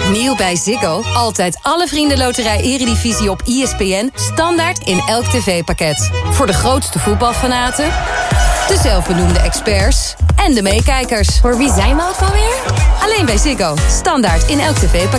Nieuw bij Ziggo. Altijd alle Vriendenloterij Eredivisie op ESPN. Standaard in elk tv-pakket. Voor de grootste voetbalfanaten, de zelfbenoemde experts en de meekijkers. Voor wie zijn we ook alweer? Alleen bij Ziggo. Standaard in elk tv-pakket.